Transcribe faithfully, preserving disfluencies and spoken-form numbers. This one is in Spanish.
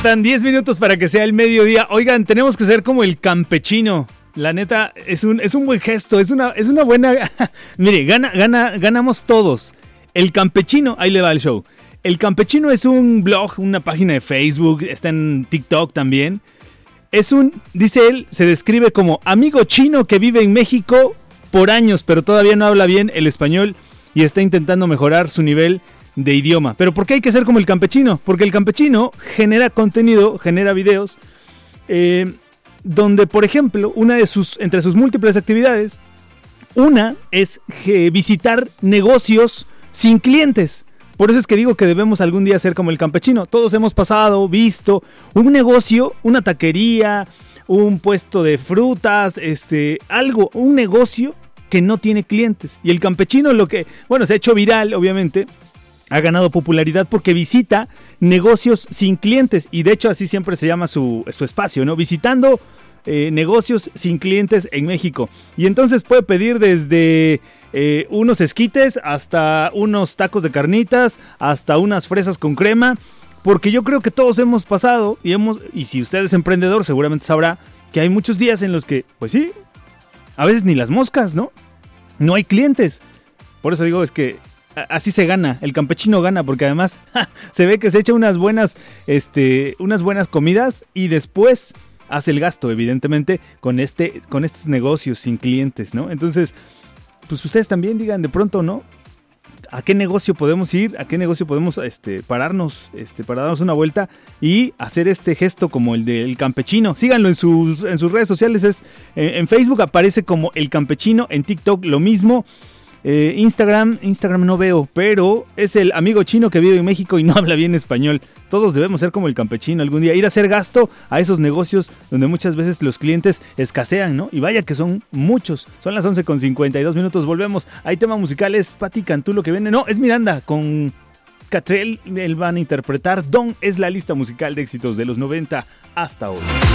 Faltan diez minutos para que sea el mediodía. Oigan, tenemos que ser como el campechino. La neta, es un, es un buen gesto, es una, es una buena... Mire, gana, gana, ganamos todos. El campechino, ahí le va el show. El campechino es un blog, una página de Facebook, está en TikTok también. Es un, dice él, se describe como amigo chino que vive en México por años, pero todavía no habla bien el español y está intentando mejorar su nivel de idioma. ¿Pero por qué hay que ser como el campechino? Porque el campechino genera contenido, genera videos, eh, donde, por ejemplo, una de sus, entre sus múltiples actividades, una es eh, visitar negocios sin clientes. Por eso es que digo que debemos algún día ser como el campechino. Todos hemos pasado, visto un negocio, una taquería, un puesto de frutas, este, algo, un negocio que no tiene clientes. Y el campechino lo que, bueno, se ha hecho viral, obviamente, ha ganado popularidad porque visita negocios sin clientes. Y de hecho así siempre se llama su, su espacio, ¿no? Visitando eh, negocios sin clientes en México. Y entonces puede pedir desde eh, unos esquites hasta unos tacos de carnitas, hasta unas fresas con crema. Porque yo creo que todos hemos pasado y hemos, y si usted es emprendedor seguramente sabrá que hay muchos días en los que, pues sí, a veces ni las moscas, ¿no? No hay clientes. Por eso digo, es que así se gana, el campechino gana, porque además ja, se ve que se echa unas buenas, este, unas buenas comidas y después hace el gasto, evidentemente, con este, con estos negocios sin clientes, ¿no? Entonces, pues ustedes también digan de pronto, ¿no? ¿A qué negocio podemos ir? ¿A qué negocio podemos este, pararnos, este, para darnos una vuelta y hacer este gesto como el del campechino? Síganlo en sus, en sus redes sociales, es, eh, en Facebook aparece como el campechino, en TikTok lo mismo. Eh, Instagram, Instagram no veo, pero es el amigo chino que vive en México y no habla bien español. Todos debemos ser como el campechino algún día, ir a hacer gasto a esos negocios donde muchas veces los clientes escasean, ¿no? Y vaya que son muchos. Son las once con cincuenta y dos minutos, volvemos. Hay tema musical, es Patti Cantú lo que viene. No, es Miranda con Catriel, él van a interpretar Don. Es la lista musical de éxitos de los noventa hasta hoy.